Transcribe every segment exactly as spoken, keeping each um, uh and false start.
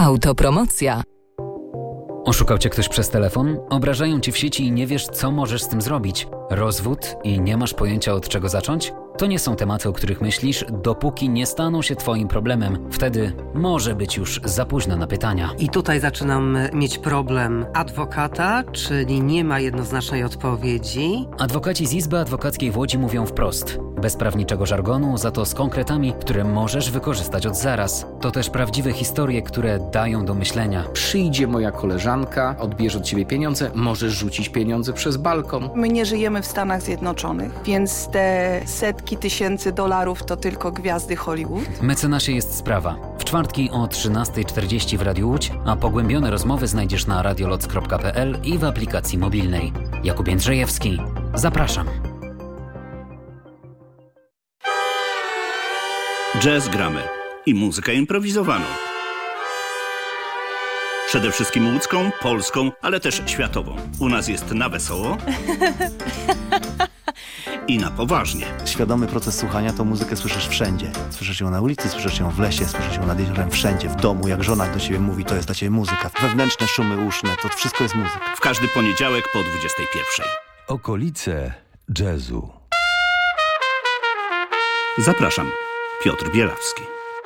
Autopromocja. Oszukał cię ktoś przez telefon? Obrażają cię w sieci i nie wiesz, co możesz z tym zrobić? Rozwód i nie masz pojęcia, od czego zacząć? To nie są tematy, o których myślisz, dopóki nie staną się twoim problemem. Wtedy może być już za późno na pytania. I tutaj zaczynam mieć problem adwokata, czyli nie ma jednoznacznej odpowiedzi. Adwokaci z Izby Adwokackiej w Łodzi mówią wprost. Bez prawniczego żargonu, za to z konkretami, które możesz wykorzystać od zaraz. To też prawdziwe historie, które dają do myślenia. Przyjdzie moja koleżanka, odbierze od ciebie pieniądze, możesz rzucić pieniądze przez balkon. My nie żyjemy w Stanach Zjednoczonych, więc te setki tysięcy dolarów to tylko gwiazdy Hollywood. Mecenasie jest sprawa. W czwartki o trzynasta czterdzieści w Radiu Łódź, a pogłębione rozmowy znajdziesz na radioloc kropka p l i w aplikacji mobilnej. Jakub Jędrzejewski. Zapraszam. Jazz gramy i muzykę improwizowaną. Przede wszystkim łódzką, polską, ale też światową. U nas jest na wesoło i na poważnie. Świadomy proces słuchania to muzykę słyszysz wszędzie. Słyszysz ją na ulicy, słyszysz ją w lesie, słyszysz ją nad jeziorem, wszędzie, w domu. Jak żona do ciebie mówi, to jest dla ciebie muzyka. Wewnętrzne szumy uszne, to wszystko jest muzyka. W każdy poniedziałek po dwudziestej pierwszej. Okolice jazzu. Zapraszam. Piotr Bielawski.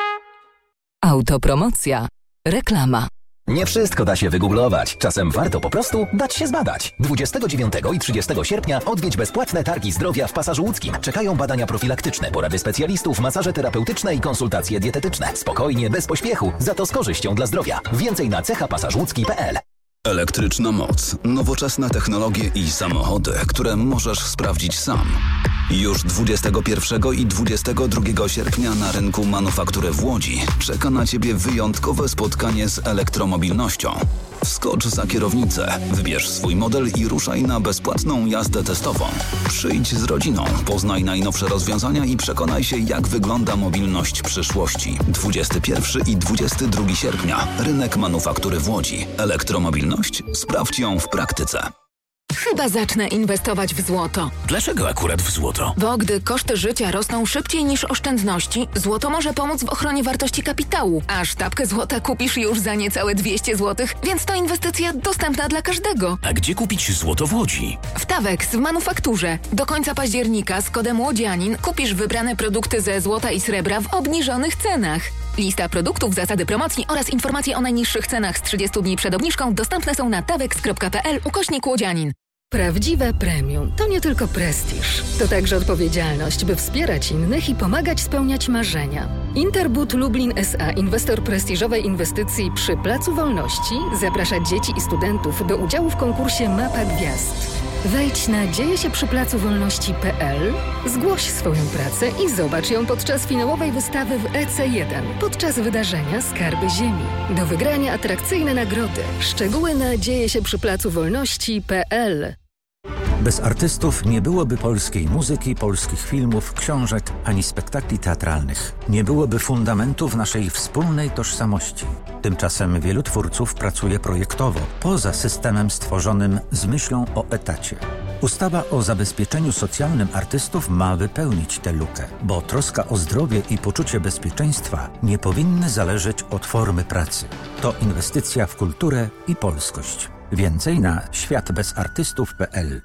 Autopromocja. Reklama. Nie wszystko da się wygooglować. Czasem warto po prostu dać się zbadać. dwudziestego dziewiątego i trzydziestego sierpnia odwiedź bezpłatne targi zdrowia w Pasażu Łódzkim. Czekają badania profilaktyczne, porady specjalistów, masaże terapeutyczne i konsultacje dietetyczne. Spokojnie, bez pośpiechu, za to z korzyścią dla zdrowia. Więcej na cecha pasaż łódzki kropka p l. Elektryczna moc, nowoczesne technologie i samochody, które możesz sprawdzić sam. Już dwudziestego pierwszego i dwudziestego drugiego sierpnia na rynku manufaktury w Łodzi czeka na Ciebie wyjątkowe spotkanie z elektromobilnością. Wskocz za kierownicę, wybierz swój model i ruszaj na bezpłatną jazdę testową. Przyjdź z rodziną, poznaj najnowsze rozwiązania i przekonaj się, jak wygląda mobilność przyszłości. dwudziestego pierwszego i dwudziestego drugiego sierpnia. Rynek manufaktury w Łodzi. Elektromobilność? Sprawdź ją w praktyce. Chyba zacznę inwestować w złoto. Dlaczego akurat w złoto? Bo gdy koszty życia rosną szybciej niż oszczędności, złoto może pomóc w ochronie wartości kapitału. A sztabkę złota kupisz już za niecałe dwieście złotych, więc to inwestycja dostępna dla każdego. A gdzie kupić złoto w Łodzi? W Tawex w manufakturze. Do końca października z kodem Łodzianin kupisz wybrane produkty ze złota i srebra w obniżonych cenach. Lista produktów, zasady promocji oraz informacje o najniższych cenach z trzydziestu dni przed obniżką dostępne są na tawex kropka p l ukośnik Łodzianin. Prawdziwe premium to nie tylko prestiż, to także odpowiedzialność, by wspierać innych i pomagać spełniać marzenia. Interbud Lublin S A, inwestor prestiżowej inwestycji przy Placu Wolności, zaprasza dzieci i studentów do udziału w konkursie Mapa Gwiazd. Wejdź na dzieje się przy placu wolności kropka p l, zgłoś swoją pracę i zobacz ją podczas finałowej wystawy w E C jeden, podczas wydarzenia Skarby Ziemi. Do wygrania atrakcyjne nagrody. Szczegóły na dzieje się przy placu wolności kropka p l. Bez artystów nie byłoby polskiej muzyki, polskich filmów, książek ani spektakli teatralnych. Nie byłoby fundamentów naszej wspólnej tożsamości. Tymczasem wielu twórców pracuje projektowo, poza systemem stworzonym z myślą o etacie. Ustawa o zabezpieczeniu socjalnym artystów ma wypełnić tę lukę, bo troska o zdrowie i poczucie bezpieczeństwa nie powinny zależeć od formy pracy. To inwestycja w kulturę i polskość. Więcej na świat bez artystów kropka p l.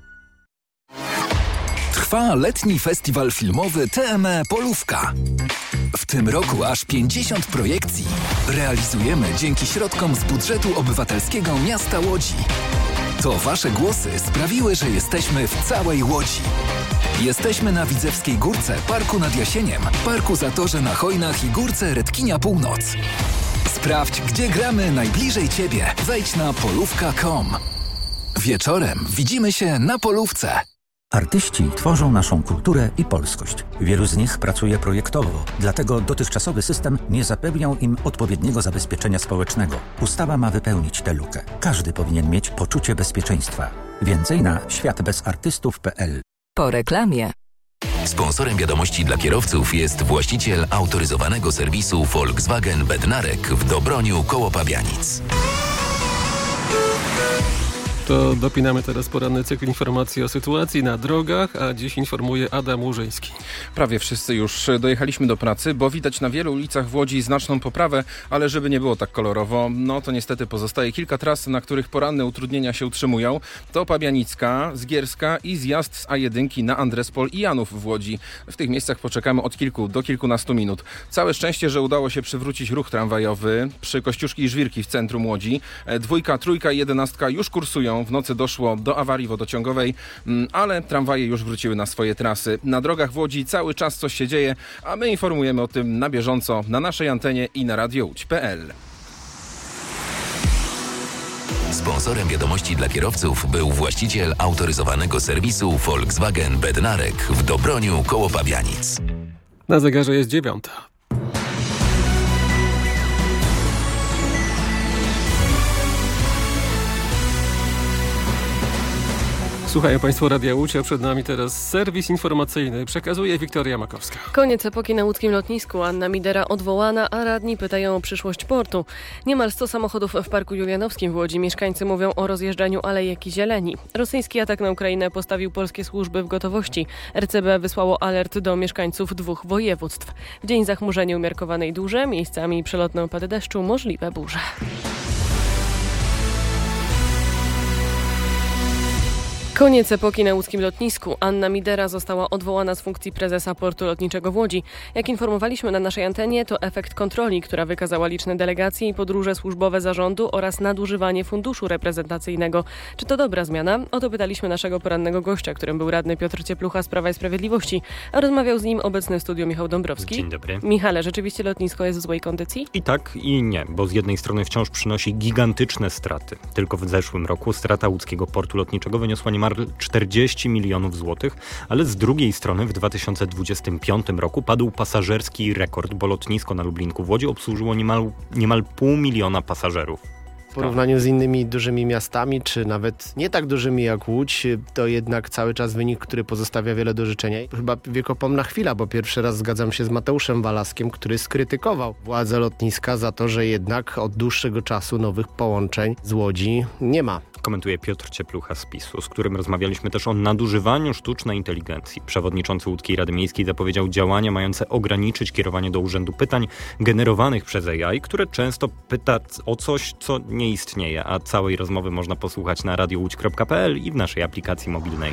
Trwa letni festiwal filmowy T M E Polówka. W tym roku aż pięćdziesiąt projekcji realizujemy dzięki środkom z budżetu obywatelskiego miasta Łodzi. To wasze głosy sprawiły, że jesteśmy w całej Łodzi. Jesteśmy na Widzewskiej Górce, Parku nad Jasieniem, Parku Zatorze na Chojnach i Górce Redkinia Północ. Sprawdź, gdzie gramy najbliżej Ciebie. Wejdź na polówka kropka com. Wieczorem widzimy się na Polówce. Artyści tworzą naszą kulturę i polskość. Wielu z nich pracuje projektowo, dlatego dotychczasowy system nie zapewniał im odpowiedniego zabezpieczenia społecznego. Ustawa ma wypełnić tę lukę. Każdy powinien mieć poczucie bezpieczeństwa. Więcej na świat bez artystów kropka p l. Po reklamie. Sponsorem wiadomości dla kierowców jest właściciel autoryzowanego serwisu Volkswagen Bednarek w Dobroniu koło Pabianic. To dopinamy teraz poranny cykl informacji o sytuacji na drogach, a dziś informuje Adam Łużyński. Prawie wszyscy już dojechaliśmy do pracy, bo widać na wielu ulicach w Łodzi znaczną poprawę, ale żeby nie było tak kolorowo, no to niestety pozostaje kilka tras, na których poranne utrudnienia się utrzymują. To Pabianicka, Zgierska i zjazd z A jeden na Andrespol i Janów w Łodzi. W tych miejscach poczekamy od kilku do kilkunastu minut. Całe szczęście, że udało się przywrócić ruch tramwajowy przy Kościuszki i Żwirki w centrum Łodzi. Dwójka, trójka i jedenastka już kursują. W nocy doszło do awarii wodociągowej, ale tramwaje już wróciły na swoje trasy. Na drogach w Łodzi cały czas coś się dzieje, a my informujemy o tym na bieżąco na naszej antenie i na radio łódź kropka pe el. Sponsorem wiadomości dla kierowców był właściciel autoryzowanego serwisu Volkswagen Bednarek w Dobroniu koło Pabianic. Na zegarze jest dziewiąta. Słuchają Państwo Radia Łódź, a przed nami teraz serwis informacyjny. Przekazuje Wiktoria Makowska. Koniec epoki na łódzkim lotnisku. Anna Midera odwołana, a radni pytają o przyszłość portu. Niemal sto samochodów w Parku Julianowskim w Łodzi. Mieszkańcy mówią o rozjeżdżaniu alejek i zieleni. Rosyjski atak na Ukrainę postawił polskie służby w gotowości. er ce be wysłało alert do mieszkańców dwóch województw. W dzień zachmurzenia umiarkowanej duże, miejscami przelotne opady deszczu, możliwe burze. Koniec epoki na łódzkim lotnisku. Anna Midera została odwołana z funkcji prezesa portu lotniczego w Łodzi. Jak informowaliśmy na naszej antenie, to efekt kontroli, która wykazała liczne delegacje i podróże służbowe zarządu oraz nadużywanie funduszu reprezentacyjnego. Czy to dobra zmiana? O to pytaliśmy naszego porannego gościa, którym był radny Piotr Cieplucha z Prawa i Sprawiedliwości, a rozmawiał z nim obecny w studiu Michał Dąbrowski. Dzień dobry. Michale, rzeczywiście lotnisko jest w złej kondycji? I tak, i nie, bo z jednej strony wciąż przynosi gigantyczne straty. Tylko w zeszłym roku strata łódzkiego portu lotniczego wyniosła niemal czterdzieści milionów złotych, ale z drugiej strony w dwa tysiące dwudziestym piątym roku padł pasażerski rekord, bo lotnisko na Lublinku w Łodzi obsłużyło niemal, niemal pół miliona pasażerów. W porównaniu z innymi dużymi miastami, czy nawet nie tak dużymi jak Łódź, to jednak cały czas wynik, który pozostawia wiele do życzenia. Chyba wiekopomna chwila, bo pierwszy raz zgadzam się z Mateuszem Walaskiem, który skrytykował władze lotniska za to, że jednak od dłuższego czasu nowych połączeń z Łodzi nie ma. Komentuje Piotr Cieplucha z PiSu, z którym rozmawialiśmy też o nadużywaniu sztucznej inteligencji. Przewodniczący Łódzkiej Rady Miejskiej zapowiedział działania mające ograniczyć kierowanie do urzędu pytań generowanych przez A I, które często pyta o coś, co nie istnieje, a całej rozmowy można posłuchać na radio łódź kropka pe el i w naszej aplikacji mobilnej.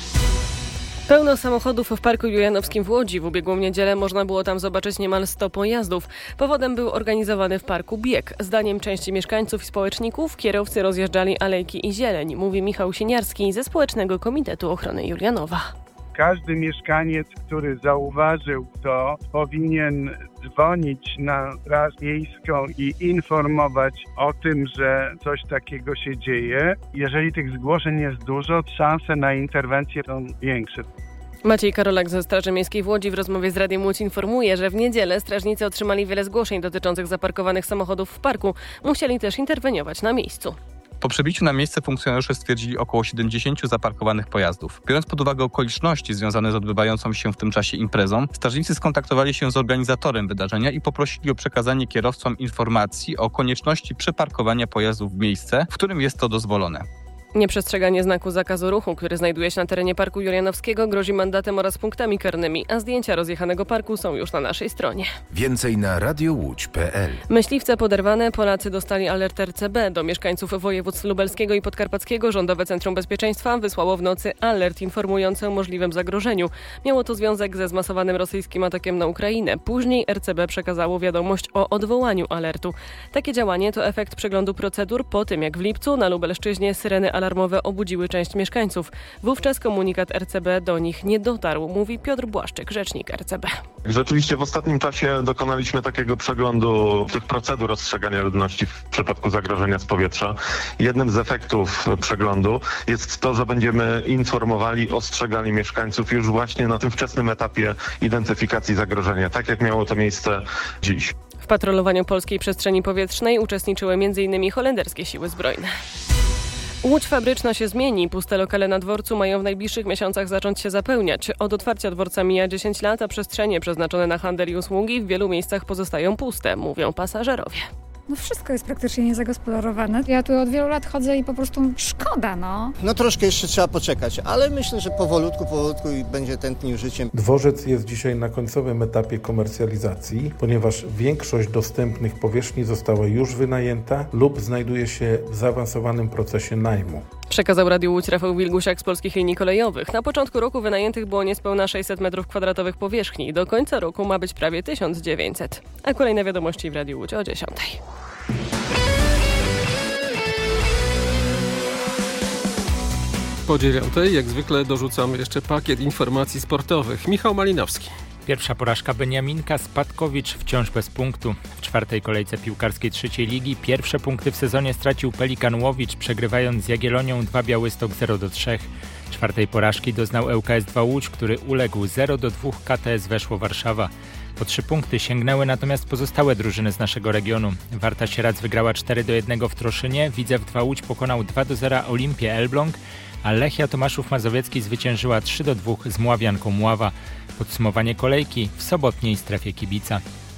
Pełno samochodów w Parku Julianowskim w Łodzi. W ubiegłą niedzielę można było tam zobaczyć niemal sto pojazdów. Powodem był organizowany w parku bieg. Zdaniem części mieszkańców i społeczników kierowcy rozjeżdżali alejki i zieleń, mówi Michał Sieniarski ze Społecznego Komitetu Ochrony Julianowa. Każdy mieszkaniec, który zauważył to, powinien dzwonić na Straż Miejską i informować o tym, że coś takiego się dzieje. Jeżeli tych zgłoszeń jest dużo, szanse na interwencję są większe. Maciej Karolak ze Straży Miejskiej w Łodzi w rozmowie z Radiem Łódź informuje, że w niedzielę strażnicy otrzymali wiele zgłoszeń dotyczących zaparkowanych samochodów w parku. Musieli też interweniować na miejscu. Po przybiciu na miejsce funkcjonariusze stwierdzili około siedemdziesiąt zaparkowanych pojazdów. Biorąc pod uwagę okoliczności związane z odbywającą się w tym czasie imprezą, strażnicy skontaktowali się z organizatorem wydarzenia i poprosili o przekazanie kierowcom informacji o konieczności przeparkowania pojazdów w miejsce, w którym jest to dozwolone. Nieprzestrzeganie znaku zakazu ruchu, który znajduje się na terenie Parku Julianowskiego, grozi mandatem oraz punktami karnymi, a zdjęcia rozjechanego parku są już na naszej stronie. Więcej na radio łódź kropka pe el. Myśliwce poderwane, Polacy dostali alert er ce be. Do mieszkańców województw lubelskiego i podkarpackiego Rządowe Centrum Bezpieczeństwa wysłało w nocy alert informujący o możliwym zagrożeniu. Miało to związek ze zmasowanym rosyjskim atakiem na Ukrainę. Później er ce be przekazało wiadomość o odwołaniu alertu. Takie działanie to efekt przeglądu procedur po tym, jak w lipcu na Lubelszczyźnie syreny alarmowe obudziły część mieszkańców. Wówczas komunikat er ce be do nich nie dotarł, mówi Piotr Błaszczyk, rzecznik er ce be. Rzeczywiście w ostatnim czasie dokonaliśmy takiego przeglądu tych procedur ostrzegania ludności w przypadku zagrożenia z powietrza. Jednym z efektów przeglądu jest to, że będziemy informowali, ostrzegali mieszkańców już właśnie na tym wczesnym etapie identyfikacji zagrożenia, tak jak miało to miejsce dziś. W patrolowaniu polskiej przestrzeni powietrznej uczestniczyły między innymi holenderskie siły zbrojne. Łódź fabryczna się zmieni. Puste lokale na dworcu mają w najbliższych miesiącach zacząć się zapełniać. Od otwarcia dworca mija dziesięć lat, a przestrzenie przeznaczone na handel i usługi w wielu miejscach pozostają puste, mówią pasażerowie. No wszystko jest praktycznie niezagospodarowane. Ja tu od wielu lat chodzę i po prostu szkoda, no. No troszkę jeszcze trzeba poczekać, ale myślę, że powolutku, powolutku i będzie tętnił życiem. Dworzec jest dzisiaj na końcowym etapie komercjalizacji, ponieważ większość dostępnych powierzchni została już wynajęta lub znajduje się w zaawansowanym procesie najmu. Przekazał Radiu Łódź Rafał Wilgusiak z Polskich Linii Kolejowych. Na początku roku wynajętych było niespełna sześćset metrów kwadratowych powierzchni. Do końca roku ma być prawie tysiąc dziewięćset. A kolejne wiadomości w Radiu Łódź o dziesiątej. Po dziewiątej, jak zwykle, dorzucamy jeszcze pakiet informacji sportowych. Michał Malinowski. Pierwsza porażka Beniaminka Spadkowicz wciąż bez punktu. W czwartej kolejce piłkarskiej trzeciej ligi pierwsze punkty w sezonie stracił Pelikan Łowicz, przegrywając z Jagiellonią dwa Białystok zero do trzech. Czwartej porażki doznał L K S dwa Łódź, który uległ zero do dwóch K T S Weszło Warszawa. Po trzy punkty sięgnęły natomiast pozostałe drużyny z naszego regionu. Warta Sierac wygrała cztery do jednego w Troszynie, Widzew dwa Łódź pokonał dwa do zera Olimpię Elbląg, a Lechia Tomaszów Mazowiecki zwyciężyła trzy do dwóch z Mławianką Mława. Podsumowanie kolejki w sobotniej strefie kibica.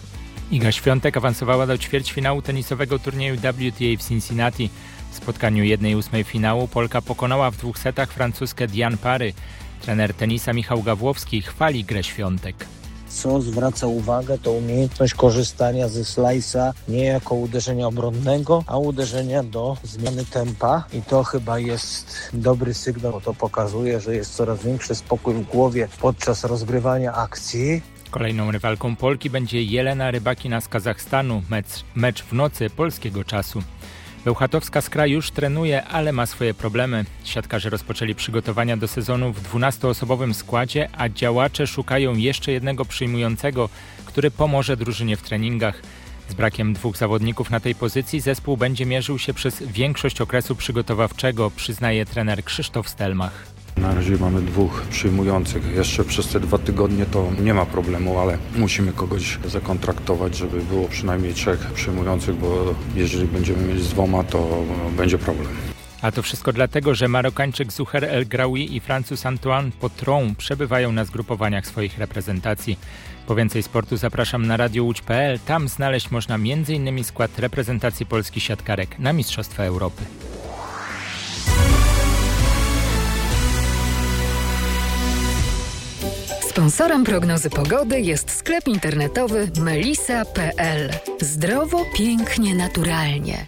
Iga Świątek awansowała do ćwierćfinału tenisowego turnieju W T A w Cincinnati. W spotkaniu jednej ósmej finału Polka pokonała w dwóch setach francuskę Diane Parry. Trener tenisa Michał Gawłowski chwali grę Świątek. Co zwraca uwagę, to umiejętność korzystania ze slajsa nie jako uderzenia obronnego, a uderzenia do zmiany tempa i to chyba jest dobry sygnał, bo to pokazuje, że jest coraz większy spokój w głowie podczas rozgrywania akcji. Kolejną rywalką Polki będzie Jelena Rybakina z Kazachstanu, mecz, mecz w nocy polskiego czasu. Bełchatowska Skra już trenuje, ale ma swoje problemy. Siatkarze rozpoczęli przygotowania do sezonu w dwunastoosobowym składzie, a działacze szukają jeszcze jednego przyjmującego, który pomoże drużynie w treningach. Z brakiem dwóch zawodników na tej pozycji zespół będzie mierzył się przez większość okresu przygotowawczego, przyznaje trener Krzysztof Stelmach. Na razie mamy dwóch przyjmujących. Jeszcze przez te dwa tygodnie to nie ma problemu, ale musimy kogoś zakontraktować, żeby było przynajmniej trzech przyjmujących, bo jeżeli będziemy mieć z dwoma, to będzie problem. A to wszystko dlatego, że Marokańczyk Zuher El Graoui i Francuz Antoine Potron przebywają na zgrupowaniach swoich reprezentacji. Po więcej sportu zapraszam na radio łódź kropka p l. Tam znaleźć można między innymi skład reprezentacji polskich siatkarek na Mistrzostwa Europy. Sponsorem prognozy pogody jest sklep internetowy melisa kropka p l. Zdrowo, pięknie, naturalnie.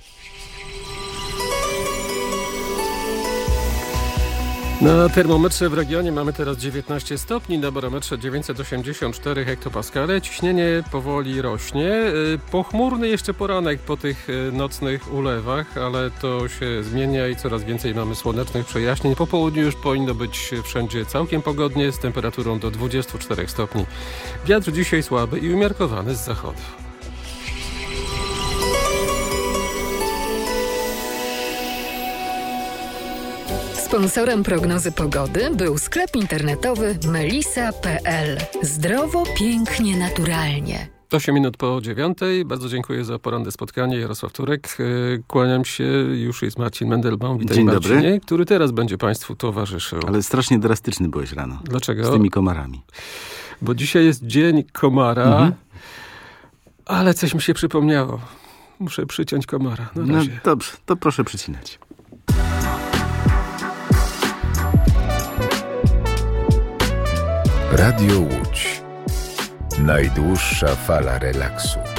Na termometrze w regionie mamy teraz dziewiętnaście stopni, na barometrze dziewięćset osiemdziesiąt cztery hektopaskale. Ciśnienie powoli rośnie. Pochmurny jeszcze poranek po tych nocnych ulewach, ale to się zmienia i coraz więcej mamy słonecznych przejaśnień. Po południu już powinno być wszędzie całkiem pogodnie z temperaturą do dwudziestu czterech stopni. Wiatr dzisiaj słaby i umiarkowany z zachodu. Sponsorem prognozy pogody był sklep internetowy melisa kropka p l. Zdrowo, pięknie, naturalnie. osiem minut po dziewiątej. Bardzo dziękuję za poranne spotkanie. Jarosław Turek. Kłaniam się. Już jest Marcin Mendelbaum. Witaj, Dzień Marcinie, dobry. Który teraz będzie Państwu towarzyszył. Ale strasznie drastyczny byłeś rano. Dlaczego? Z tymi komarami. Bo dzisiaj jest Dzień Komara, mhm. ale coś mi się przypomniało. Muszę przyciąć komara. Na No razie. dobrze, to proszę przycinać. Radio Łódź. Najdłuższa fala relaksu.